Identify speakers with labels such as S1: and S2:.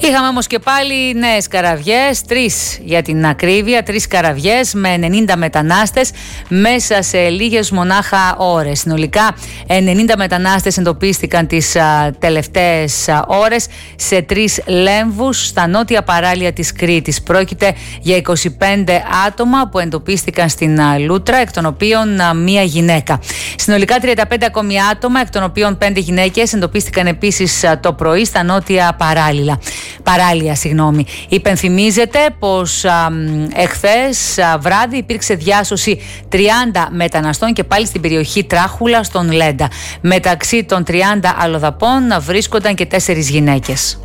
S1: Είχαμε όμως και πάλι νέες καραβιές, 3 για την ακρίβεια, 3 καραβιές με 90 μετανάστες μέσα σε λίγες μονάχα ώρες. Συνολικά 90 μετανάστες εντοπίστηκαν τις τελευταίες ώρες σε 3 λέμβους στα νότια παράλια της Κρήτης. Πρόκειται για 25 άτομα που εντοπίστηκαν στην Λούτρα, εκ των οποίων μία γυναίκα. Συνολικά 35 ακόμη άτομα, εκ των οποίων 5 γυναίκες, εντοπίστηκαν επίσης το πρωί στα νότια παράλια. Υπενθυμίζεται πως εχθές βράδυ υπήρξε διάσωση 30 μεταναστών και πάλι στην περιοχή Τράχουλα στον Λέντα. Μεταξύ των 30 αλλοδαπών βρίσκονταν και 4 γυναίκες.